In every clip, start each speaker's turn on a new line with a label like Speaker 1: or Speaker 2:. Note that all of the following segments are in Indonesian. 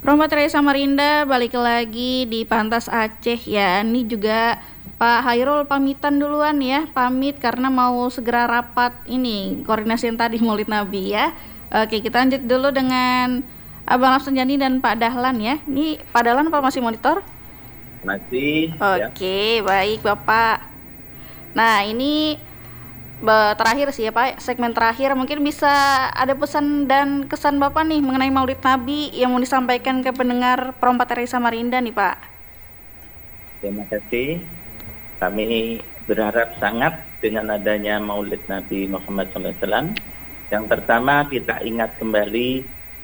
Speaker 1: Perompak Rai Samarinda balik lagi di Pantas Aceh ya. Ini juga Pak Hairul pamitan duluan ya. Pamit karena mau segera rapat ini koordinasi yang tadi Maulid Nabi ya. Oke, kita lanjut dulu dengan Abang Afsanjani dan Pak Dahlan ya. Ini Pak Dahlan apa masih monitor?
Speaker 2: Masih ya.
Speaker 1: Oke, baik Bapak. Nah, ini terakhir sih ya Pak, segmen terakhir mungkin bisa ada pesan dan kesan Bapak nih mengenai Maulid Nabi yang mau disampaikan ke pendengar Perompak Rai Samarinda nih Pak.
Speaker 2: Terima kasih. Kami berharap sangat dengan adanya Maulid Nabi Muhammad SAW. Yang pertama kita ingat kembali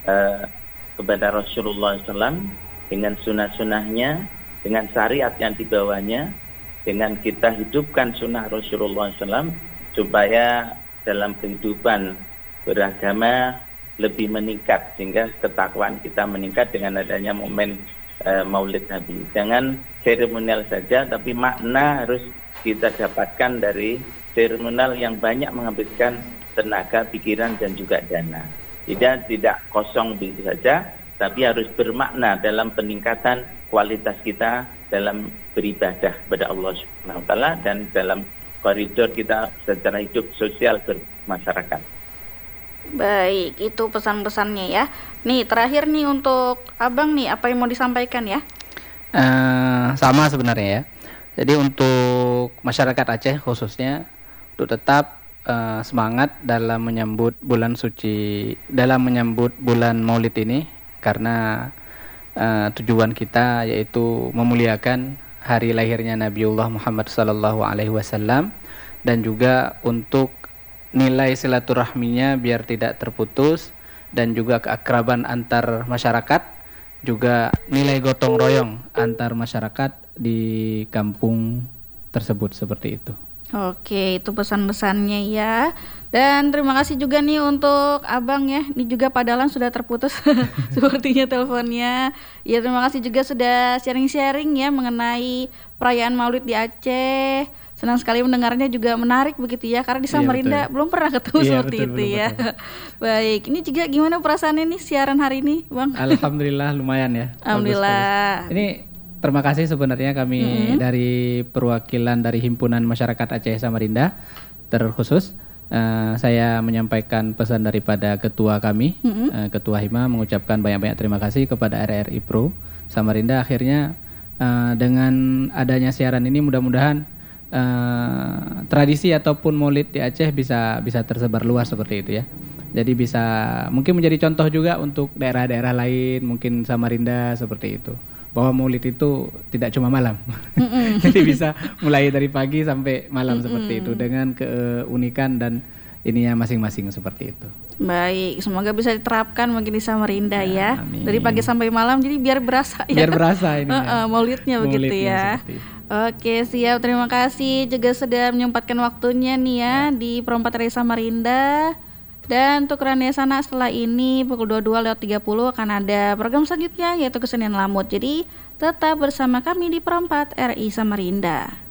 Speaker 2: kepada Rasulullah SAW dengan sunnah-sunnahnya, dengan syariat yang dibawanya, dengan kita hidupkan sunnah Rasulullah SAW supaya dalam kehidupan beragama lebih meningkat sehingga ketakwaan kita meningkat dengan adanya momen Maulid Nabi. Jangan seremonial saja, tapi makna harus kita dapatkan dari seremonial yang banyak menghabiskan tenaga, pikiran dan juga dana. Tidak kosong begitu saja, tapi harus bermakna dalam peningkatan kualitas kita dalam beribadah kepada Allah Subhanahu wa taala dan dalam koridor kita secara hidup sosial bermasyarakat.
Speaker 1: Baik, itu pesan-pesannya ya. Nih terakhir nih untuk Abang nih, apa yang mau disampaikan ya?
Speaker 3: Sama sebenarnya ya. Jadi untuk masyarakat Aceh khususnya untuk tetap semangat dalam menyambut bulan suci, dalam menyambut bulan Maulid ini, karena tujuan kita yaitu memuliakan hari lahirnya Nabiullah Muhammad SAW, dan juga untuk nilai silaturahminya biar tidak terputus, dan juga keakraban antar masyarakat, juga nilai gotong royong antar masyarakat di kampung tersebut, seperti itu.
Speaker 1: Oke, itu pesan-pesannya ya. Dan terima kasih juga nih untuk Abang ya. Ini juga Pak Dahlan sudah terputus sepertinya teleponnya. Ya, terima kasih juga sudah sharing-sharing ya mengenai perayaan Maulid di Aceh. Senang sekali mendengarnya, juga menarik begitu ya, karena di Samarinda belum pernah ketemu seperti itu ya. Baik, ini juga gimana perasaannya nih siaran hari ini, Bang?
Speaker 3: Alhamdulillah lumayan ya.
Speaker 1: Alhamdulillah.
Speaker 3: Ini terima kasih sebenarnya kami dari perwakilan dari Himpunan Masyarakat Aceh Samarinda terkhusus. Saya menyampaikan pesan daripada ketua kami, Ketua Hima, mengucapkan banyak-banyak terima kasih kepada RRI Pro Samarinda. Akhirnya dengan adanya siaran ini mudah-mudahan tradisi ataupun maulid di Aceh bisa tersebar luas seperti itu ya. Jadi bisa mungkin menjadi contoh juga untuk daerah-daerah lain, mungkin Samarinda seperti itu, bahwa maulid itu tidak cuma malam. Jadi bisa mulai dari pagi sampai malam seperti itu dengan keunikan dan ininya masing-masing seperti itu.
Speaker 1: Baik, semoga bisa diterapkan mungkin di Samarinda ya.
Speaker 3: Amin.
Speaker 1: Dari pagi sampai malam, jadi biar berasa ya.
Speaker 3: Biar berasa ini.
Speaker 1: Maulidnya begitu ya. Oke, siap. Terima kasih juga sudah menyempatkan waktunya nih ya di Perompak Rai Samarinda. Dan untuk Rania Sana setelah ini pukul 22.30 akan ada program selanjutnya yaitu Kesenian Lamut. Jadi tetap bersama kami di Perompak RI Samarinda.